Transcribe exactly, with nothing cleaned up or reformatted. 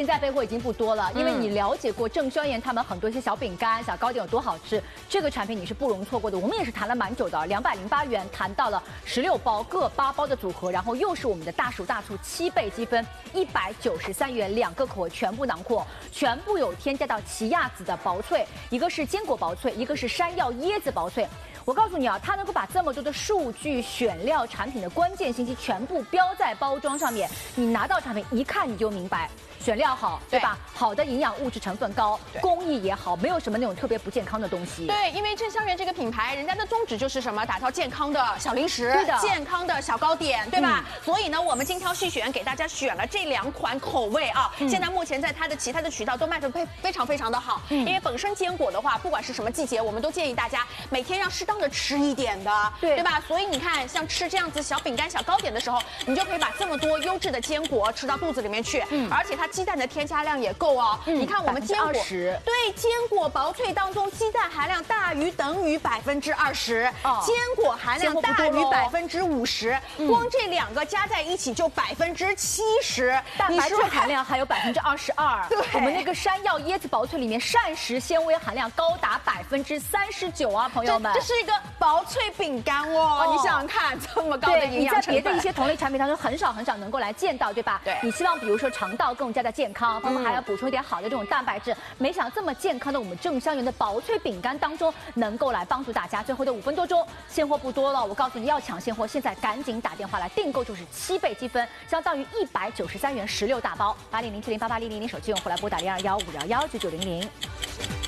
现在备货已经不多了，因为你了解过郑轩妍他们很多一些小饼干、小糕点有多好吃，这个产品你是不容错过的。我们也是谈了蛮久的，两百零八元谈到了十六包，各八包的组合，然后又是我们的大薯大醋七倍积分，一百九十三元两个口味全部囊括，全部有添加到奇亚籽的薄脆，一个是坚果薄脆，一个是山药椰子薄脆。我告诉你啊，它能够把这么多的数据、选料、产品的关键信息全部标在包装上面，你拿到产品一看你就明白。选料好，对吧？好的营养物质成分高，工艺也好，没有什么那种特别不健康的东西。 对，因为郑香园这个品牌，人家的宗旨就是什么？打造健康的小零食， 对的， 健康的小糕点，对吧？嗯、所以呢，我们精挑细选，给大家选了这两款口味啊。嗯、现在目前在它的其他的渠道都卖得非非常非常的好。嗯、因为本身坚果的话，不管是什么季节，我们都建议大家每天要适当的吃一点的，对对吧？所以你看，像吃这样子小饼干、小糕点的时候，你就可以把这么多优质的坚果吃到肚子里面去。嗯，而且它鸡蛋的添加量也够哦。嗯、你看我们坚果，对坚果薄脆当中，鸡蛋含量大于等于百分之二十，坚果含量大于百分之五十，光这两个加在一起就百分之七十， 蛋白质含量还有百分之二十二。对，我们那个山药椰子薄脆里面膳食纤维含量高达百分之三十九啊，朋友们， 这是一个薄脆饼干哦，哦你想想看，这么高的营养成分， 你在别的一些同类产品当中很少很少能够来见到，对吧？ 对， 你希望比如说肠道更加的健康，包括还要补充一点好的这种蛋白质，没想到这么健康的我们郑香园的薄脆饼干当中，能够来帮助大家。最后的五分多钟，现货不多了，我告诉你要抢现货，现在赶紧打电话来订购，就是七倍积分，相当于一百九十三元十六大包。八零零七零八八零零零手机用户来拨打零二幺五幺幺九九零零。